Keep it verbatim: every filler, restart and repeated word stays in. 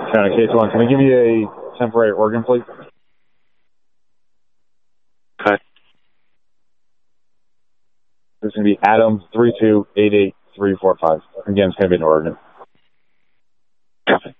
County case one. Can we give you a temporary organ, please? Okay. This is going to be Adam three two eight eight three four five. Again, it's going to be an organ. Copy.